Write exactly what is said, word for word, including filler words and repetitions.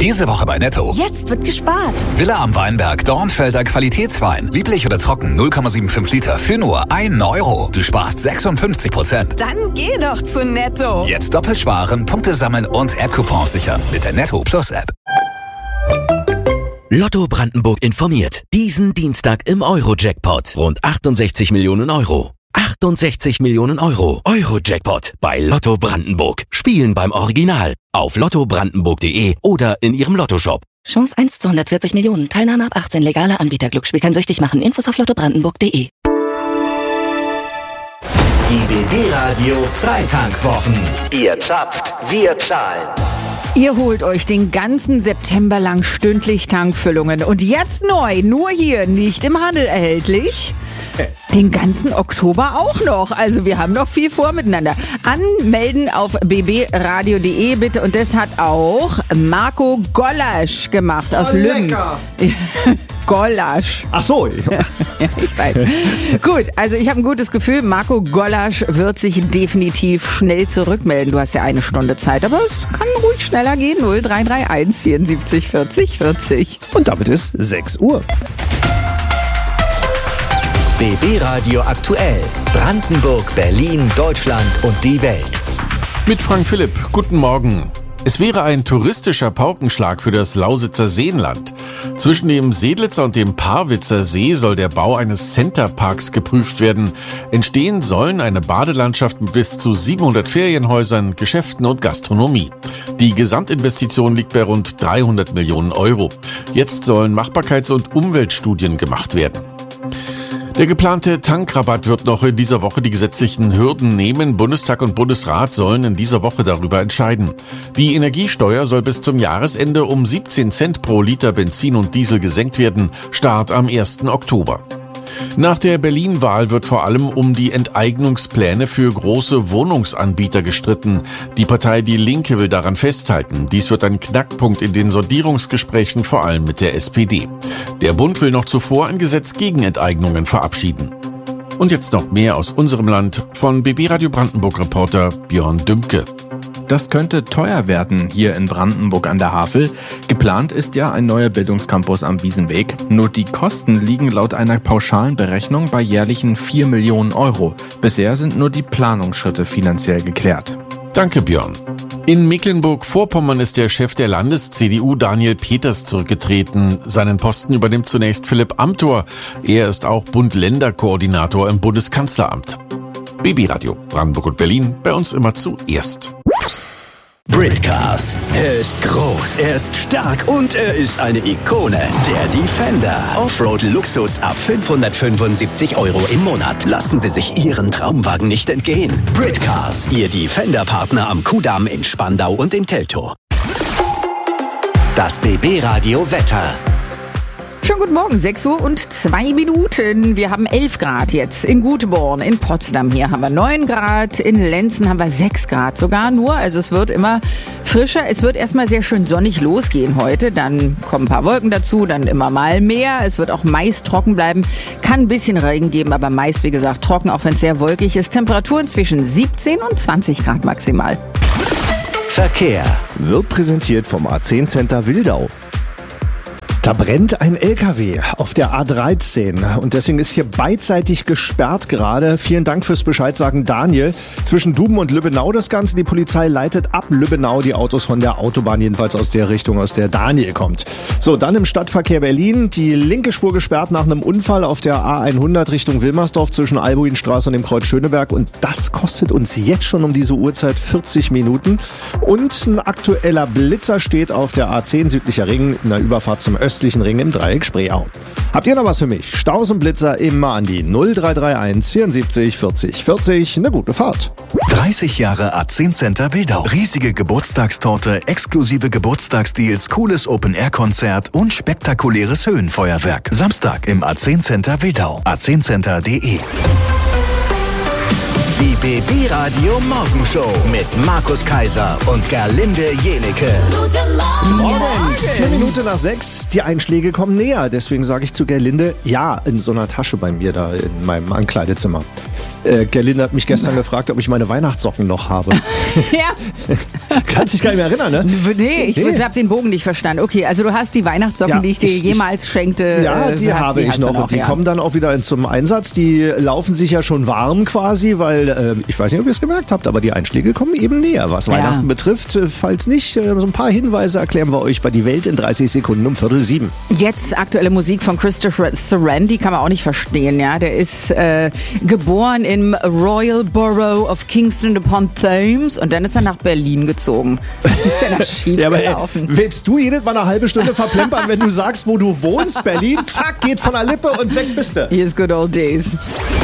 Diese Woche bei Netto. Jetzt wird gespart. Villa am Weinberg, Dornfelder Qualitätswein. Lieblich oder trocken, null Komma fünfundsiebzig Liter für nur einen Euro. Du sparst sechsundfünfzig Prozent. Dann geh doch zu Netto. Jetzt doppelt sparen, Punkte sammeln und App-Coupons sichern mit der Netto Plus App. Lotto Brandenburg informiert. Diesen Dienstag im Euro-Jackpot. Rund achtundsechzig Millionen Euro. achtundsechzig Millionen Euro. Euro-Jackpot bei Lotto Brandenburg. Spielen beim Original. Auf lotto brandenburg punkt de oder in Ihrem Lottoshop. Chance eins zu hundertvierzig Millionen. Teilnahme ab achtzehn. Legaler Anbieter. Glücksspiel kann süchtig machen. Infos auf lotto brandenburg punkt de. Die B B-Radio Freitankwochen. Ihr zapft, wir zahlen. Ihr holt euch den ganzen September lang stündlich Tankfüllungen. Und jetzt neu, nur hier, nicht im Handel erhältlich, den ganzen Oktober auch noch. Also wir haben noch viel vor miteinander. Anmelden auf b b radio punkt de bitte. Und das hat auch Marco Gollasch gemacht aus oh, Lübben. Gollasch. Ach so. Ja, ich weiß. Gut, also ich habe ein gutes Gefühl, Marco Gollasch wird sich definitiv schnell zurückmelden. Du hast ja eine Stunde Zeit, aber es kann ruhig schneller gehen. null drei drei eins vierundsiebzig vierzig vierzig. Und damit ist sechs Uhr. B B-Radio aktuell. Brandenburg, Berlin, Deutschland und die Welt. Mit Frank Philipp. Guten Morgen. Es wäre ein touristischer Paukenschlag für das Lausitzer Seenland. Zwischen dem Seedlitzer und dem Parwitzer See soll der Bau eines Centerparks geprüft werden. Entstehen sollen eine Badelandschaft mit bis zu siebenhundert Ferienhäusern, Geschäften und Gastronomie. Die Gesamtinvestition liegt bei rund dreihundert Millionen Euro. Jetzt sollen Machbarkeits- und Umweltstudien gemacht werden. Der geplante Tankrabatt wird noch in dieser Woche die gesetzlichen Hürden nehmen. Bundestag und Bundesrat sollen in dieser Woche darüber entscheiden. Die Energiesteuer soll bis zum Jahresende um siebzehn Cent pro Liter Benzin und Diesel gesenkt werden. Start am ersten Oktober. Nach der Berlin-Wahl wird vor allem um die Enteignungspläne für große Wohnungsanbieter gestritten. Die Partei Die Linke will daran festhalten. Dies wird ein Knackpunkt in den Sondierungsgesprächen, vor allem mit der S P D. Der Bund will noch zuvor ein Gesetz gegen Enteignungen verabschieden. Und jetzt noch mehr aus unserem Land von B B-Radio Brandenburg-Reporter Björn Dümke. Das könnte teuer werden hier in Brandenburg an der Havel. Geplant ist ja ein neuer Bildungscampus am Wiesenweg. Nur die Kosten liegen laut einer pauschalen Berechnung bei jährlichen vier Millionen Euro. Bisher sind nur die Planungsschritte finanziell geklärt. Danke, Björn. In Mecklenburg-Vorpommern ist der Chef der Landes-C D U Daniel Peters zurückgetreten. Seinen Posten übernimmt zunächst Philipp Amthor. Er ist auch Bund-Länder-Koordinator im Bundeskanzleramt. B B-Radio Brandenburg und Berlin, bei uns immer zuerst. Britcars. Er ist groß, er ist stark und er ist eine Ikone. Der Defender. Offroad-Luxus ab fünfhundertfünfundsiebzig Euro im Monat. Lassen Sie sich Ihren Traumwagen nicht entgehen. Britcars. Ihr Defender-Partner am Kudamm in Spandau und in Teltow. Das B B-Radio Wetter. Schönen guten Morgen, sechs Uhr und zwei Minuten. Wir haben elf Grad jetzt in Gutborn, in Potsdam. Hier haben wir neun Grad, in Lenzen haben wir sechs Grad sogar nur. Also es wird immer frischer. Es wird erstmal sehr schön sonnig losgehen heute. Dann kommen ein paar Wolken dazu, dann immer mal mehr. Es wird auch meist trocken bleiben. Kann ein bisschen Regen geben, aber meist, wie gesagt, trocken, auch wenn es sehr wolkig ist. Temperaturen zwischen siebzehn und zwanzig Grad maximal. Verkehr wird präsentiert vom A zehn Center Wildau. Da brennt ein L K W auf der A dreizehn und deswegen ist hier beidseitig gesperrt gerade. Vielen Dank fürs Bescheid sagen, Daniel. Zwischen Duben und Lübbenau das Ganze. Die Polizei leitet ab Lübbenau die Autos von der Autobahn, jedenfalls aus der Richtung, aus der Daniel kommt. So, dann im Stadtverkehr Berlin. Die linke Spur gesperrt nach einem Unfall auf der A hundert Richtung Wilmersdorf zwischen Albuinstraße und dem Kreuz Schöneberg. Und das kostet uns jetzt schon um diese Uhrzeit vierzig Minuten. Und ein aktueller Blitzer steht auf der A zehn südlicher Ring in der Überfahrt zum östlichen Ring im Dreieck Spreeau. Habt ihr noch was für mich? Staus und Blitzer immer an die null drei drei eins vierundsiebzig vierzig vierzig. Eine gute Fahrt. dreißig Jahre A zehn Center Wildau. Riesige Geburtstagstorte, exklusive Geburtstagsdeals, cooles Open-Air-Konzert und spektakuläres Höhenfeuerwerk. Samstag im A zehn Center Wildau. a zehn center punkt de Die B B Radio Morgenshow mit Markus Kaiser und Gerlinde Jenecke. Guten Morgen. Morgen, vier Minuten nach sechs. Die Einschläge kommen näher. Deswegen sage ich zu Gerlinde, ja, in so einer Tasche bei mir da in meinem Ankleidezimmer. Äh, Gerlinde hat mich gestern gefragt, ob ich meine Weihnachtssocken noch habe. Ja. Kannst dich gar nicht mehr erinnern, ne? Nee, ich Nee. habe den Bogen nicht verstanden. Okay, also du hast die Weihnachtssocken, Ja, die ich dir ich- jemals schenkte. Ja, äh, die hast, habe ich hast du noch. Und die ja. kommen dann auch wieder zum Einsatz. Die laufen sich ja schon warm quasi, weil, äh, ich weiß nicht, ob ihr es gemerkt habt, aber die Einschläge kommen eben näher, was Ja. Weihnachten betrifft. Äh, Falls nicht, äh, so ein paar Hinweise erklären wir euch bei Die Welt in dreißig Sekunden um Viertel sieben. Jetzt aktuelle Musik von Christopher Saran, die kann man auch nicht verstehen. Ja, der ist äh, geboren im Royal Borough of Kingston upon Thames und dann ist er nach Berlin gezogen. Was ist denn da schief Ja, aber ey, gelaufen? willst du jedes Mal eine halbe Stunde verplempern, wenn du sagst, wo du wohnst? Berlin, zack, geht von der Lippe und weg bist du. Here's good old days.